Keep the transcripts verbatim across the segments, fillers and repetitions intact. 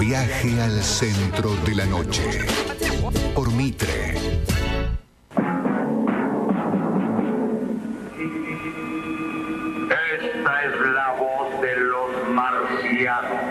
Viaje al centro de la noche. Por Mitre. Esta es la voz de los marcianos.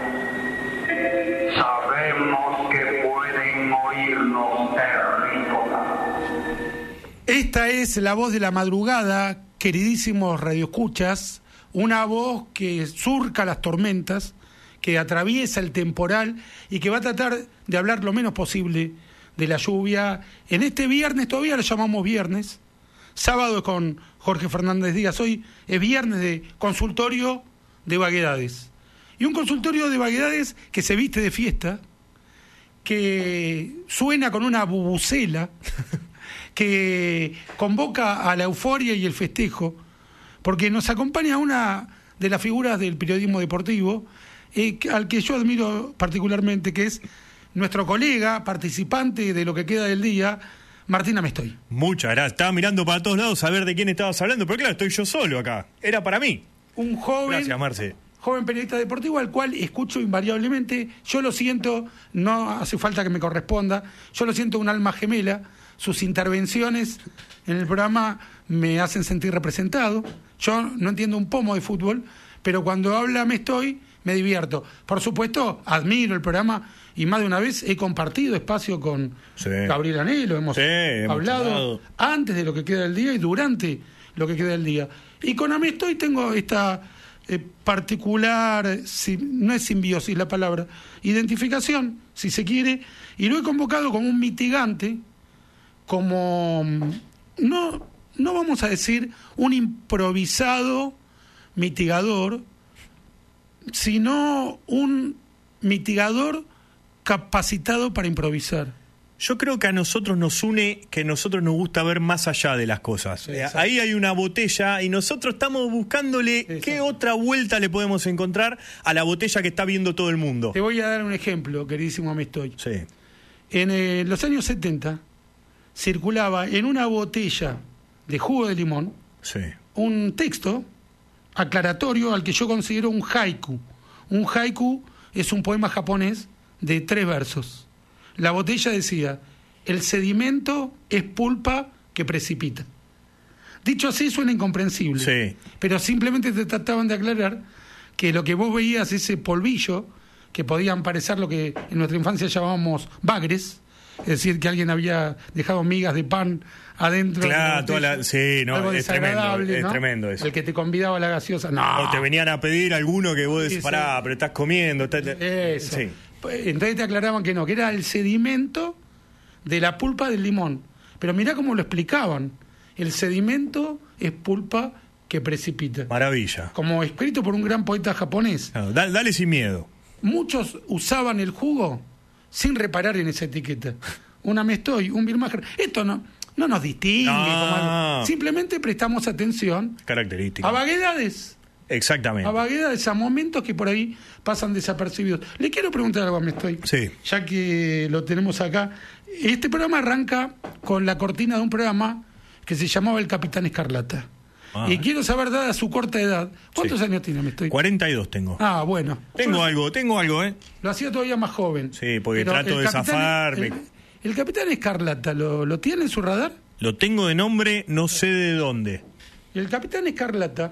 Sabemos que pueden oírnos, terrícolas. Esta es la voz de la madrugada, queridísimos radioescuchas, una voz que surca las tormentas, que atraviesa el temporal y que va a tratar de hablar lo menos posible de la lluvia. En este viernes, todavía lo llamamos viernes, sábado es con Jorge Fernández Díaz, hoy es viernes de consultorio de vaguedades. Y un consultorio de vaguedades que se viste de fiesta, que suena con una bubucela, que convoca a la euforia y el festejo, porque nos acompaña una de las figuras del periodismo deportivo, eh, al que yo admiro particularmente, que es nuestro colega, participante de lo que queda del día, Martín Amestoy. Muchas gracias. Estaba mirando para todos lados a ver de quién estabas hablando, pero claro, estoy yo solo acá. Era para mí. Un joven... Gracias, Marce. Joven periodista deportivo al cual escucho invariablemente. Yo lo siento, no hace falta que me corresponda, yo lo siento un alma gemela. Sus intervenciones en el programa me hacen sentir representado. Yo no entiendo un pomo de fútbol, pero cuando habla Amestoy me divierto. Por supuesto, admiro el programa y más de una vez he compartido espacio con sí. Gabriel Anelo. Hemos, sí, hemos hablado hablado antes de lo que queda del día y durante lo que queda del día. Y con Amestoy tengo esta eh, particular, si, no es simbiosis la palabra, identificación, si se quiere, y lo he convocado como un mitigante, como, no, no vamos a decir un improvisado mitigador, sino un mitigador capacitado para improvisar. Yo creo que a nosotros nos une que a nosotros nos gusta ver más allá de las cosas. Exacto. Ahí hay una botella y nosotros estamos buscándole Exacto. qué otra vuelta le podemos encontrar a la botella que está viendo todo el mundo. Te voy a dar un ejemplo, queridísimo Amestoy. Sí. En eh, los años setenta circulaba en una botella de jugo de limón sí. un texto aclaratorio al que yo considero un haiku. Un haiku es un poema japonés de tres versos. La botella decía: el sedimento es pulpa que precipita. Dicho así suena incomprensible, sí. pero simplemente te trataban de aclarar que lo que vos veías, ese polvillo, que podían parecer lo que en nuestra infancia llamábamos bagres, es decir, que alguien había dejado migas de pan adentro. Claro, toda la, sí, no, algo es tremendo, ¿no? es tremendo eso. El que te convidaba a la gaseosa, no. O te venían a pedir alguno que vos decís, sí, pará, sí. pero estás comiendo. Estás... Eso. Sí. Entonces te aclaraban que no, que era el sedimento de la pulpa del limón. Pero mirá cómo lo explicaban. El sedimento es pulpa que precipita. Maravilla. Como escrito por un gran poeta japonés. Claro, dale, dale sin miedo. Muchos usaban el jugo sin reparar en esa etiqueta. Un Amestoy, un Birmacher. Esto no, no nos distingue. No. Como algo. Simplemente prestamos atención Característica. a vaguedades. Exactamente. A vaguedades, a momentos que por ahí pasan desapercibidos. Le quiero preguntar algo a Amestoy. Sí. Ya que lo tenemos acá. Este programa arranca con la cortina de un programa que se llamaba El Capitán Escarlata. Ah. Y quiero saber, dada su corta edad, ¿cuántos sí. años tiene Amestoy? cuarenta y dos tengo. Ah, bueno. Tengo Yo algo, tengo algo, ¿eh? Lo hacía todavía más joven. Sí, porque Pero trato de Capitán, zafarme. El, el Capitán Escarlata, ¿lo, ¿lo tiene en su radar? Lo tengo de nombre, no sé de dónde. El Capitán Escarlata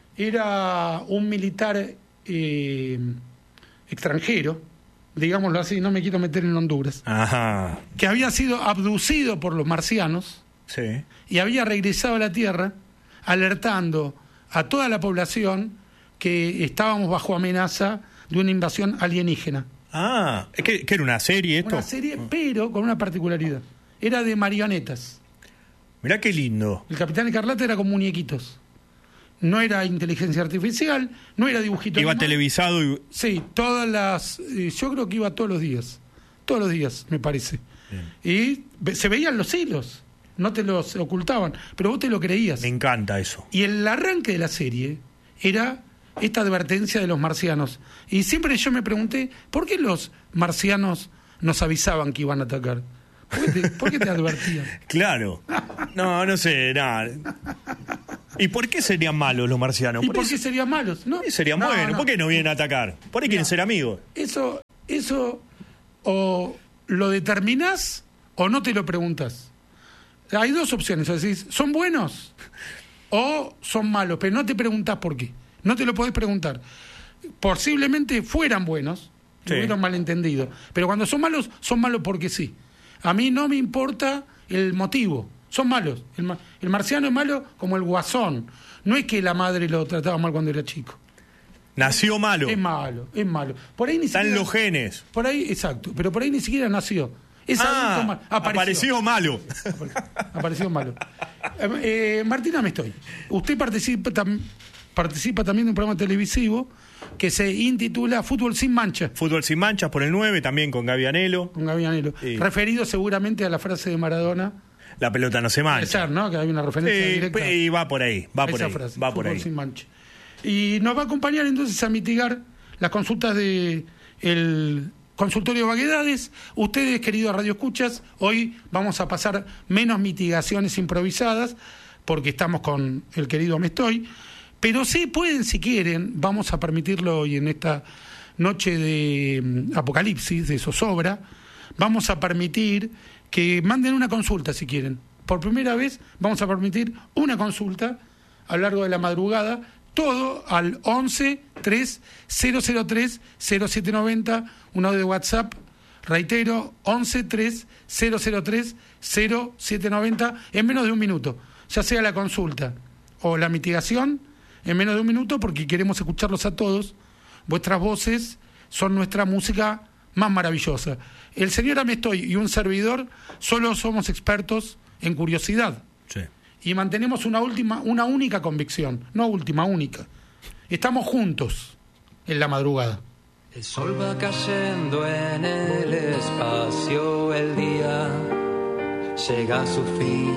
era un militar eh, extranjero, digámoslo así, no me quiero meter en Honduras, Ajá. que había sido abducido por los marcianos sí. y había regresado a la Tierra alertando a toda la población que estábamos bajo amenaza de una invasión alienígena. Ah, ¿es que, que era una serie esto? Una serie, pero con una particularidad. Era de marionetas. Mirá qué lindo. El Capitán Escarlata era con muñequitos. No era inteligencia artificial, no era dibujito. Iba animado. televisado y... Sí, todas las... Eh, yo creo que iba todos los días. Todos los días, me parece. Bien. Y se veían los hilos. No te los ocultaban, pero vos te lo creías. Me encanta eso. Y el arranque de la serie era esta advertencia de los marcianos. Y siempre yo me pregunté, ¿por qué los marcianos nos avisaban que iban a atacar? ¿Por qué te, ¿por qué te advertían? Claro. No, no sé, nada. ¿Y por qué serían malos los marcianos? ¿Y por, por eso... qué serían malos? ¿No? Serían no, buenos. no. ¿Por qué no vienen a atacar? ¿Por ahí quieren ser amigos? Eso, eso o lo determinás o no te lo preguntás. Hay dos opciones, o decís, ¿son buenos o son malos? Pero no te preguntás por qué, no te lo podés preguntar. Posiblemente fueran buenos, sí. Hubieran malentendido, pero cuando son malos, son malos porque sí. A mí no me importa el motivo, son malos. El, ma- el marciano es malo como el guasón. No es que la madre lo trataba mal cuando era chico. Nació malo. Es malo, es malo. Por ahí ni Están siquiera, los genes. Por ahí, exacto, pero por ahí ni siquiera nació. Es ah, adulto mal. Apareció. apareció malo. Apareció, apareció malo. Eh, eh, Martina Mestoy, usted participa, tam, participa también de un programa televisivo que se intitula Fútbol sin mancha. Fútbol sin manchas por el nueve, también con Gaby Anelo. Con Gaby Anelo. Sí. Referido seguramente a la frase de Maradona. La pelota no se mancha. Ser, ¿no? Que hay una referencia sí, directa. Y va por ahí, va por esa ahí. Frase, va por Fútbol ahí. sin mancha. Y nos va a acompañar entonces a mitigar las consultas de el consultorio de vaguedades. Ustedes, queridos radioescuchas, hoy vamos a pasar menos mitigaciones improvisadas porque estamos con el querido Mestoy, pero sí pueden, si quieren, vamos a permitirlo hoy en esta noche de um, apocalipsis, de zozobra, vamos a permitir que manden una consulta si quieren. Por primera vez vamos a permitir una consulta a lo largo de la madrugada, todo al once tres cero cero tres cero siete noventa, un audio de WhatsApp, reitero, once tres cero cero tres cero siete noventa, en menos de un minuto, ya sea la consulta o la mitigación, en menos de un minuto, porque queremos escucharlos a todos. Vuestras voces son nuestra música más maravillosa. El señor Amestoy y un servidor solo somos expertos en curiosidad. Sí. Y mantenemos una última, una única convicción, no última, única. Estamos juntos en la madrugada. El sol va cayendo en el espacio, el día llega a su fin.